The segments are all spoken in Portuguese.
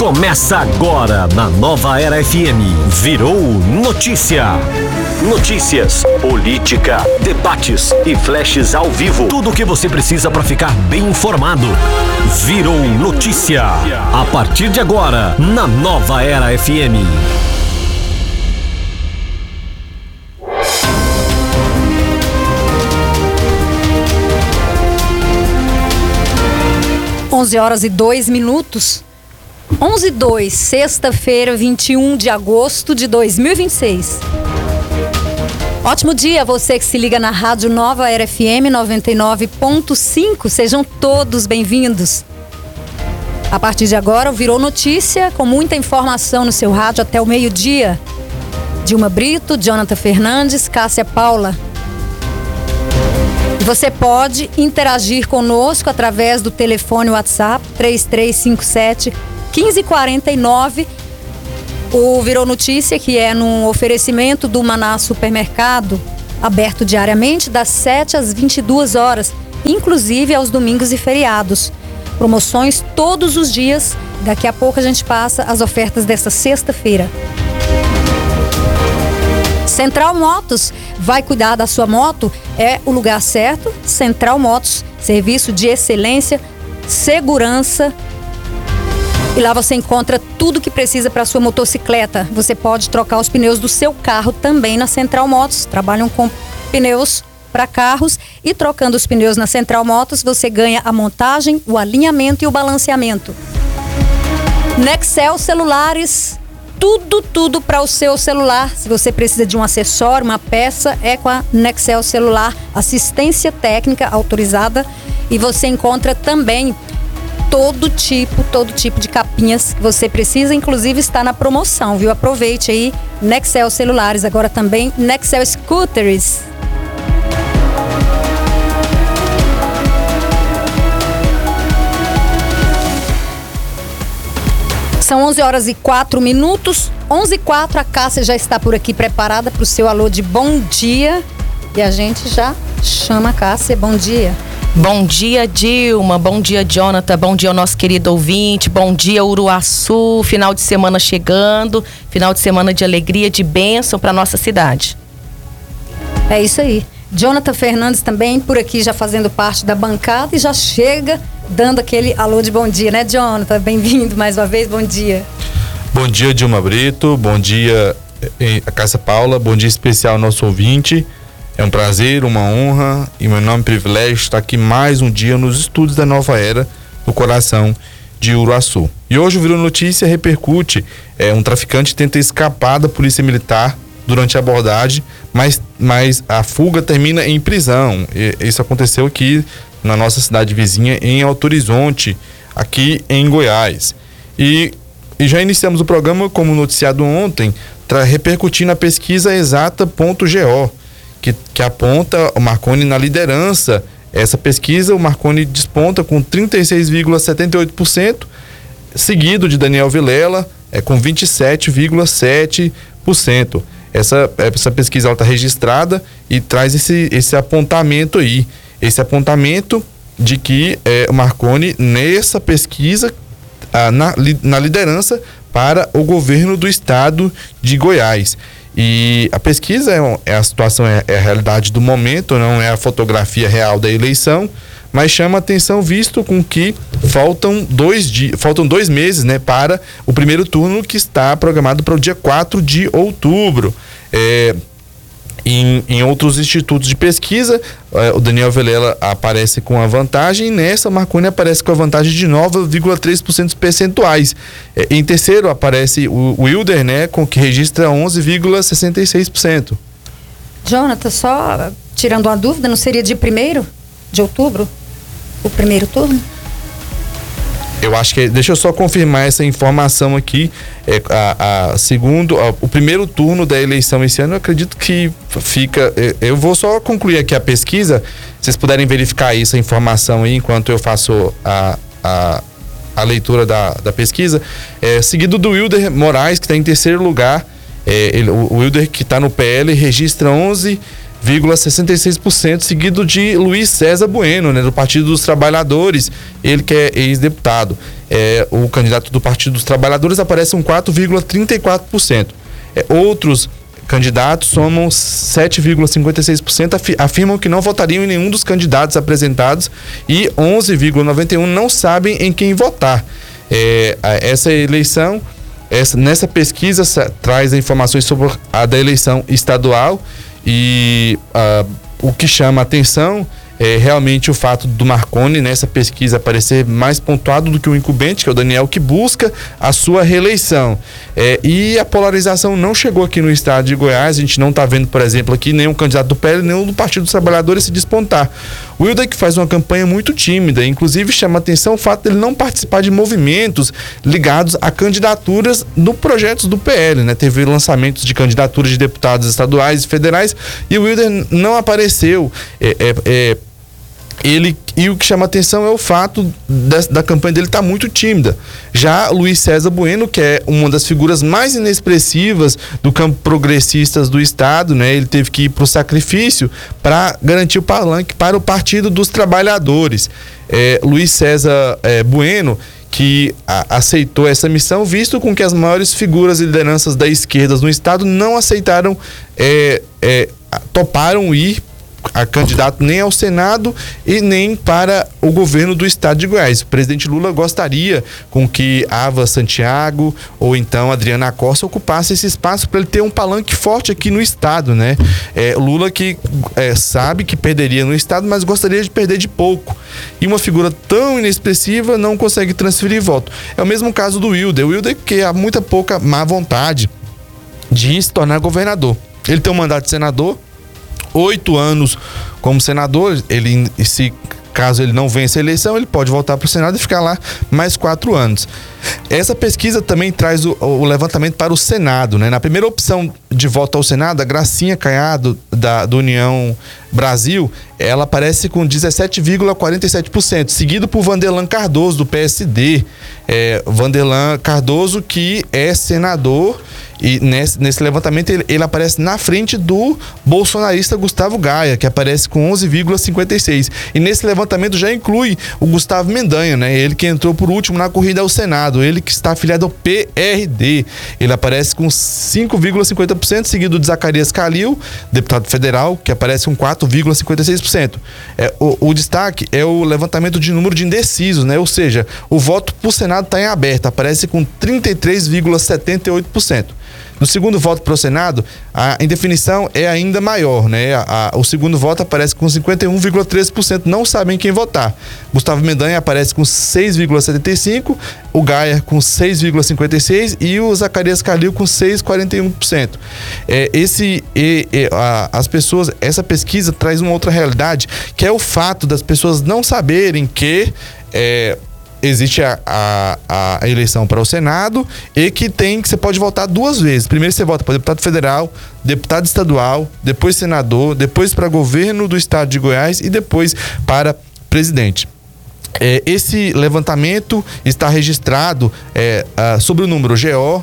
Começa agora na Nova Era FM. Virou notícia. Notícias, política, debates e flashes ao vivo. Tudo o que você precisa para ficar bem informado. Virou notícia. A partir de agora, na Nova Era FM. Onze horas e 2 minutos. 11:02, sexta-feira, 21 de agosto de 2026. Ótimo dia a você que se liga na Rádio Nova Era FM 99.5. Sejam todos bem-vindos. A partir de agora, Virou Notícia, com muita informação no seu rádio até o meio-dia. Dilma Brito, Jonathan Fernandes, Cássia Paula. Você pode interagir conosco através do telefone WhatsApp 3357-1549. O Virou Notícia, que é num oferecimento do Maná Supermercado, aberto diariamente das 7 às 22 horas, inclusive aos domingos e feriados. Promoções todos os dias. Daqui a pouco a gente passa as ofertas dessa sexta-feira. Central Motos, vai cuidar da sua moto? É o lugar certo. Central Motos, serviço de excelência, segurança. E lá você encontra tudo que precisa para a sua motocicleta. Você pode trocar os pneus do seu carro também na Central Motos. Trabalham com pneus para carros e trocando os pneus na Central Motos, você ganha a montagem, o alinhamento e o balanceamento. Nexel Celulares, tudo para o seu celular. Se você precisa de um acessório, uma peça, é com a Nexel Celular, assistência técnica autorizada. E você encontra também todo tipo de capinhas que você precisa, inclusive está na promoção, viu? Aproveite aí, Nexel Celulares, agora também Nexel Scooters. São 11 horas e 4 minutos, 11:04, a Cássia já está por aqui preparada para o seu alô de bom dia. E a gente já chama a Cássia, bom dia. Bom dia, Dilma, bom dia, Jonathan, bom dia ao nosso querido ouvinte, bom dia, Uruaçu, final de semana chegando, final de semana de alegria, de bênção para nossa cidade. É isso aí. Jonathan Fernandes também por aqui já fazendo parte da bancada e já chega dando aquele alô de bom dia, né, Jonathan? Bem-vindo mais uma vez, bom dia. Bom dia, Dilma Brito, bom dia a Cássia Paula, bom dia especial ao nosso ouvinte. É um prazer, uma honra e meu enorme privilégio estar aqui mais um dia nos estúdios da Nova Era, no coração de Uruaçu. E hoje o Virou Notícia repercute, um traficante tenta escapar da polícia militar durante a abordagem, mas a fuga termina em prisão. Isso aconteceu aqui na nossa cidade vizinha, em Alto Horizonte, aqui em Goiás. E já iniciamos o programa, como noticiado ontem, repercutindo a pesquisa exata.go, que aponta o Marconi na liderança. Essa pesquisa, o Marconi desponta com 36,78%, seguido de Daniel Vilela, com 27,7%. Essa pesquisa está registrada e traz esse apontamento aí. Esse apontamento de que o Marconi, nessa pesquisa, na liderança para o governo do estado de Goiás. E a pesquisa a situação, é a realidade do momento, não é a fotografia real da eleição, mas chama atenção visto com que faltam 2 meses, né, para o primeiro turno, que está programado para o dia 4 de outubro. Em outros institutos de pesquisa, o Daniel Vilela aparece com a vantagem, e nessa o Marconi aparece com a vantagem de 9,3% percentuais. Em terceiro aparece o Wilder, né, que registra 11,66%. Jonathan, só tirando uma dúvida, não seria dia 1º de outubro o primeiro turno? Eu acho que, deixa eu só confirmar essa informação aqui, segundo o primeiro turno da eleição esse ano, eu acredito que fica, eu vou só concluir aqui a pesquisa, se vocês puderem verificar essa informação aí, enquanto eu faço a leitura da pesquisa, seguido do Wilder Moraes, que está em terceiro lugar. O Wilder, que está no PL, registra 11,66%, seguido de Luiz César Bueno, né, do Partido dos Trabalhadores, ele que é ex-deputado. o candidato do Partido dos Trabalhadores aparece com 4,34%. Outros candidatos somam 7,56%, afirmam que não votariam em nenhum dos candidatos apresentados e 11,91% não sabem em quem votar. Essa eleição, nessa pesquisa traz informações sobre a da eleição estadual e o que chama a atenção é realmente o fato do Marconi nessa pesquisa aparecer mais pontuado do que o incumbente, que é o Daniel, que busca a sua reeleição. E a polarização não chegou aqui no estado de Goiás. A gente não está vendo, por exemplo, aqui nenhum candidato do PL, nenhum do Partido dos Trabalhadores se despontar. O Wilder, que faz uma campanha muito tímida, inclusive chama atenção o fato dele não participar de movimentos ligados a candidaturas no projetos do PL, né? Teve lançamentos de candidaturas de deputados estaduais e federais e o Wilder não apareceu. E o que chama atenção é o fato da campanha dele estar muito tímida. Já Luiz César Bueno, que é uma das figuras mais inexpressivas do campo progressistas do estado, né? Ele teve que ir para o sacrifício para garantir o palanque para o Partido dos Trabalhadores. Luiz César Bueno, que aceitou essa missão, visto com que as maiores figuras e lideranças da esquerda no estado não aceitaram, toparam ir a candidato nem ao Senado e nem para o governo do estado de Goiás. O presidente Lula gostaria com que Ava Santiago ou então Adriana Costa ocupasse esse espaço para ele ter um palanque forte aqui no estado, né? Lula que sabe que perderia no estado, mas gostaria de perder de pouco. E uma figura tão inexpressiva não consegue transferir voto. É o mesmo caso do Wilder. O Wilder que há muita pouca má vontade de se tornar governador. Ele tem um mandato de senador, 8 anos como senador. Caso ele não vença a eleição, ele pode voltar para o Senado e ficar lá mais 4 anos. Essa pesquisa também traz o levantamento para o Senado, né? Na primeira opção de voto ao Senado, a Gracinha Caiado, da União Brasil, ela aparece com 17,47%, seguido por Vanderlan Cardoso, do PSD. Vanderlan Cardoso, que é senador, e nesse levantamento ele aparece na frente do bolsonarista Gustavo Gaia, que aparece com 11,56%. E nesse levantamento já inclui o Gustavo Mendanha, né? Ele que entrou por último na corrida ao Senado, ele que está afiliado ao PRD. Ele aparece com 5,50%, seguido de Zacarias Calil, deputado federal, que aparece com 4,56%. O destaque é o levantamento de número de indecisos, né? Ou seja, o voto por Senado está em aberto, aparece com 33,78%. No segundo voto para o Senado, a indefinição é ainda maior, né? O segundo voto aparece com 51,13%, não sabem quem votar. Gustavo Mendanha aparece com 6,75%, o Gaia com 6,56% e o Zacarias Calil com 6,41%. Essa pesquisa traz uma outra realidade, que é o fato das pessoas não saberem que existe a eleição para o Senado e que você pode votar 2 vezes. Primeiro você vota para deputado federal, deputado estadual, depois senador, depois para governo do estado de Goiás e depois para presidente. Esse levantamento está registrado sobre o número GO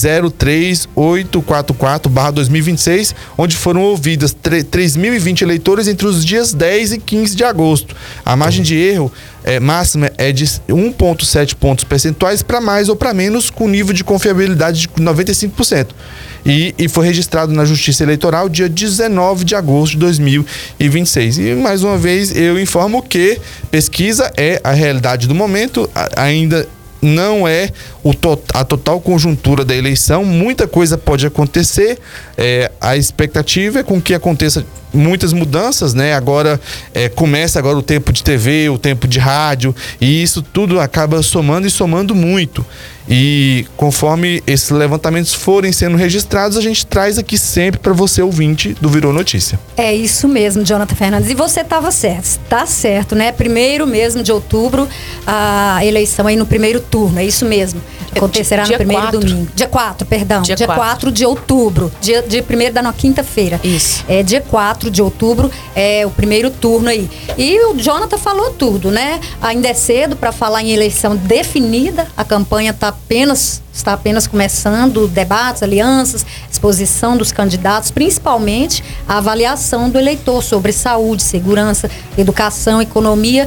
03844/2026, onde foram ouvidas 3.020 eleitores entre os dias 10 e 15 de agosto. A margem de erro máxima é de 1,7 pontos percentuais para mais ou para menos, com nível de confiabilidade de 95%. E foi registrado na Justiça Eleitoral dia 19 de agosto de 2026. E mais uma vez eu informo que pesquisa é a realidade do momento, ainda não é a total conjuntura da eleição, muita coisa pode acontecer. A expectativa é com que aconteça muitas mudanças, né? Agora começa o tempo de TV, o tempo de rádio, e isso tudo acaba somando e somando muito. E conforme esses levantamentos forem sendo registrados, a gente traz aqui sempre para você, ouvinte do Virou Notícia. É isso mesmo, Jonathan Fernandes. E você estava certo, está certo, né? 1º mesmo de outubro, a eleição aí no primeiro turno, é isso mesmo. Acontecerá no primeiro domingo. Dia 4, perdão. Dia 4 de outubro. Dia 1º da quinta-feira. Isso. Dia 4 de outubro é o primeiro turno aí. E o Jonathan falou tudo, né? Ainda é cedo para falar em eleição definida. A campanha está apenas começando, debates, alianças, exposição dos candidatos, principalmente a avaliação do eleitor sobre saúde, segurança, educação, economia.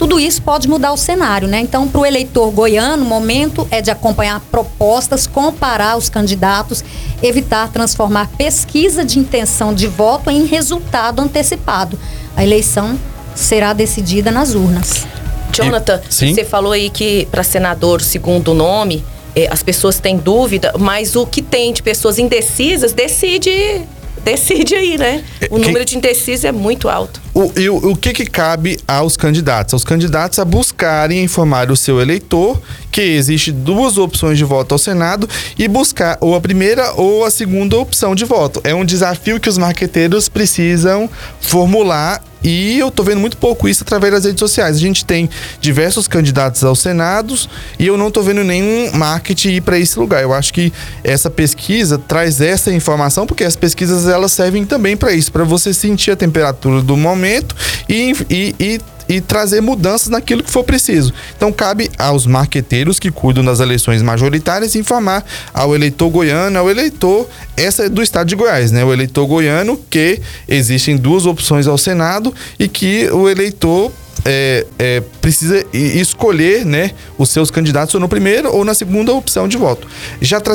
tudo isso pode mudar o cenário, né? Então, para o eleitor goiano, o momento é de acompanhar propostas, comparar os candidatos, evitar transformar pesquisa de intenção de voto em resultado antecipado. A eleição será decidida nas urnas. Jonathan, você falou aí que para senador, segundo o nome, as pessoas têm dúvida, mas o que tem de pessoas indecisas decide aí, né? O número de indecisos é muito alto. O que cabe aos candidatos? Aos candidatos a buscarem informar o seu eleitor que existe 2 opções de voto ao Senado e buscar ou a primeira ou a segunda opção de voto. É um desafio que os marqueteiros precisam formular e eu tô vendo muito pouco isso através das redes sociais. A gente tem diversos candidatos ao Senado e eu não tô vendo nenhum marketing ir para esse lugar. Eu acho que essa pesquisa traz essa informação porque as pesquisas elas servem também para isso, para você sentir a temperatura do momento e trazer mudanças naquilo que for preciso. Então cabe aos marqueteiros que cuidam das eleições majoritárias informar ao eleitor goiano, ao eleitor, essa é do estado de Goiás, né? O eleitor goiano que existem 2 opções ao Senado e que o eleitor precisa escolher, né, os seus candidatos ou no primeiro ou na segunda opção de voto. Já